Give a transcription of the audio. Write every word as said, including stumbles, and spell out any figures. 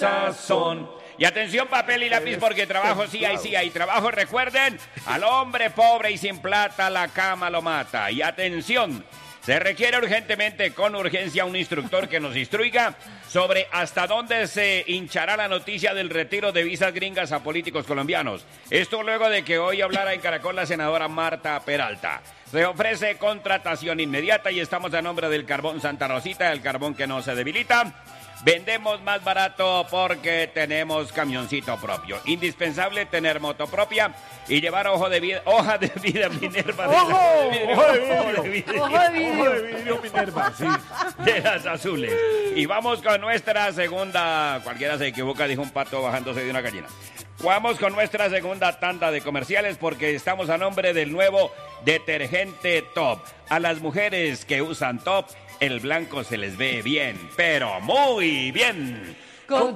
sazón. Y atención, papel y lápiz, porque trabajo sí hay, sí hay trabajo. Recuerden, al hombre pobre y sin plata la cama lo mata. Y atención, se requiere urgentemente, con urgencia, un instructor que nos instruiga sobre hasta dónde se hinchará la noticia del retiro de visas gringas a políticos colombianos. Esto luego de que hoy hablara en Caracol la senadora Marta Peralta. Se ofrece contratación inmediata y estamos a nombre del Carbón Santa Rosita, el carbón que no se debilita. Vendemos más barato porque tenemos camioncito propio. Indispensable tener moto propia y llevar ojo de vida, hoja de vida Minerva. ¡Ojo! Ojo de vidrio. Ojo de vidrio. Ojo de vidrio Minerva, sí. De las azules. Y vamos con nuestra segunda, cualquiera se equivoca, dijo un pato bajándose de una gallina. Vamos con nuestra segunda tanda de comerciales porque estamos a nombre del nuevo detergente Top. A las mujeres que usan Top, el blanco se les ve bien, pero muy bien. Con